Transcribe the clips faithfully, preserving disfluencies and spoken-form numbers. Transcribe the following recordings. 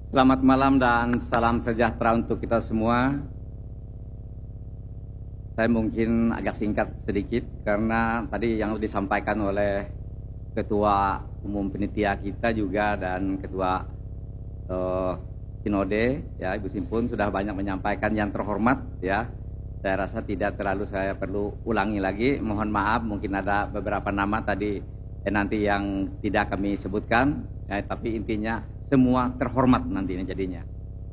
Selamat malam dan salam sejahtera untuk kita semua. Saya mungkin agak singkat sedikit karena tadi yang disampaikan oleh Ketua Umum Penitia kita juga dan Ketua uh, Sinode, ya Ibu Simpun sudah banyak menyampaikan yang terhormat, ya. Saya rasa tidak terlalu saya perlu ulangi lagi. Mohon maaf, mungkin ada beberapa nama tadi eh, nanti yang tidak kami sebutkan, ya, tapi intinya semua terhormat nantinya jadinya.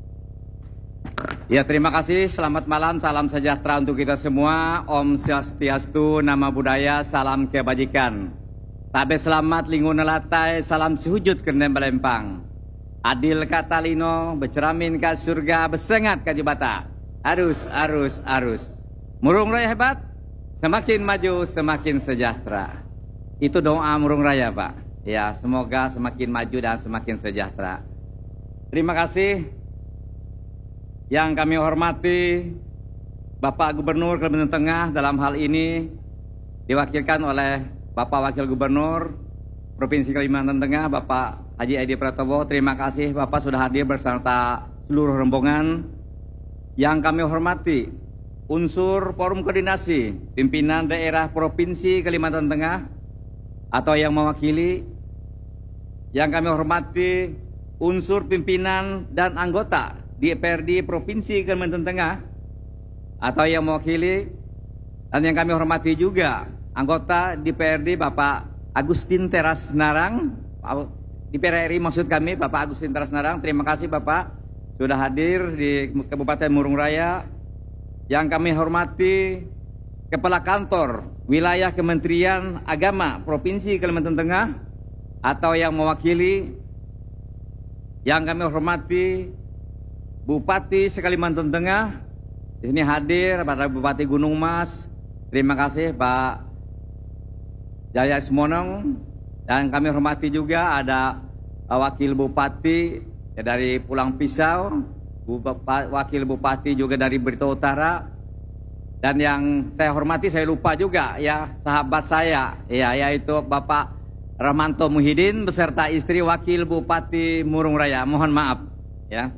Ya, terima kasih. Selamat malam, salam sejahtera untuk kita semua. Om Swastiastu, Nama Budaya, salam kebajikan. Tabe selamat lingun latai, salam sehujud kena belempang. Adil katalino, beceramin ke surga, besengat ke jebata. Arus, arus, arus. Murung raya hebat, semakin maju, semakin sejahtera. Itu doa murung raya, Pak. Ya, semoga semakin maju dan semakin sejahtera. Terima kasih. Yang kami hormati Bapak Gubernur Kalimantan Tengah, dalam hal ini diwakilkan oleh Bapak Wakil Gubernur Provinsi Kalimantan Tengah, Bapak Haji Edi Pratowo. Terima kasih Bapak sudah hadir beserta seluruh rombongan. Yang kami hormati unsur Forum Koordinasi Pimpinan Daerah Provinsi Kalimantan Tengah atau yang mewakili. Yang kami hormati unsur pimpinan dan anggota D P R D Provinsi Kalimantan Tengah atau yang mewakili, dan yang kami hormati juga anggota D P R D Bapak Agustin Teras Narang, D P R R I maksud kami Bapak Agustin Teras Narang. Terima kasih Bapak sudah hadir di Kabupaten Murung Raya. Yang kami hormati Kepala Kantor Wilayah Kementerian Agama Provinsi Kalimantan Tengah atau yang mewakili. Yang kami hormati Bupati Kalimantan Tengah, di sini hadir pada Bupati Gunung Mas. Terima kasih Pak Jaya Semonong. Dan kami hormati juga ada Wakil Bupati ya, dari Pulang Pisau, Wakil Bupati juga dari Berita Utara. Dan yang saya hormati, saya lupa juga ya sahabat saya, ya yaitu Bapak Rahmanto Muhyiddin beserta istri Wakil Bupati Murung Raya. Mohon maaf ya.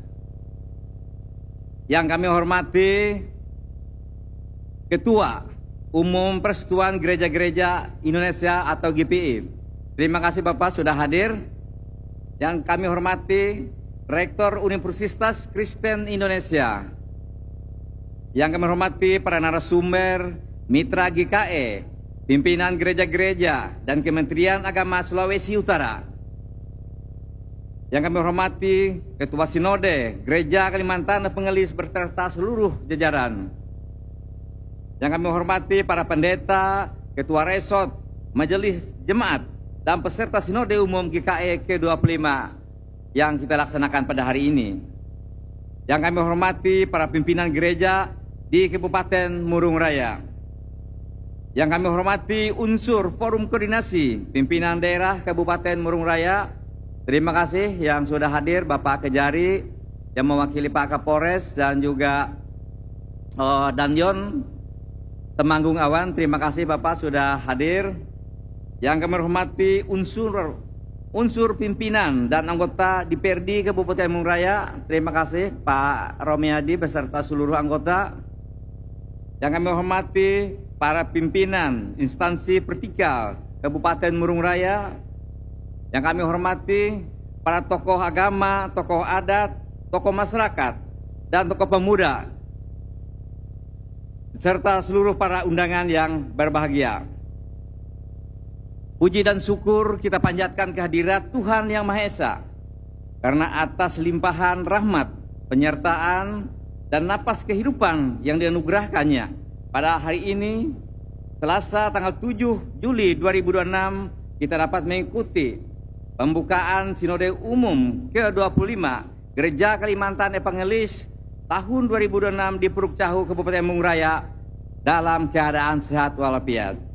Yang kami hormati Ketua Umum Persatuan Gereja-Gereja Indonesia atau G P I. Terima kasih Bapak sudah hadir. Yang kami hormati Rektor Universitas Kristen Indonesia. Yang kami hormati para narasumber Mitra G K E, pimpinan gereja-gereja dan Kementerian Agama Sulawesi Utara. Yang kami hormati Ketua Sinode Gereja Kalimantan dan Pengelis beserta seluruh jajaran. Yang kami hormati para pendeta, Ketua Resort, Majelis Jemaat dan peserta Sinode Umum G K E ke dua puluh lima yang kita laksanakan pada hari ini. Yang kami hormati para pimpinan gereja di Kabupaten Murung Raya. Yang kami hormati unsur Forum Koordinasi Pimpinan Daerah Kabupaten Murung Raya. Terima kasih yang sudah hadir Bapak Kejari yang mewakili Pak Kapolres dan juga uh, Danyon Temanggung Awan. Terima kasih Bapak sudah hadir. Yang kami hormati unsur unsur pimpinan dan anggota D P R D Kabupaten Murung Raya. Terima kasih Pak Romiadi beserta seluruh anggota. Yang kami hormati para pimpinan instansi vertikal Kabupaten Murung Raya. Yang kami hormati para tokoh agama, tokoh adat, tokoh masyarakat, dan tokoh pemuda, serta seluruh para undangan yang berbahagia. Puji dan syukur kita panjatkan kehadirat Tuhan Yang Maha Esa, karena atas limpahan rahmat, penyertaan, dan napas kehidupan yang dianugerahkannya pada hari ini, Selasa tanggal tujuh Juli dua ribu dua puluh enam, kita dapat mengikuti pembukaan Sinode Umum ke dua puluh lima Gereja Kalimantan Evangelis tahun dua ribu dua puluh enam di Puruk Cahu, Kabupaten Murung Raya dalam keadaan sehat walafiat.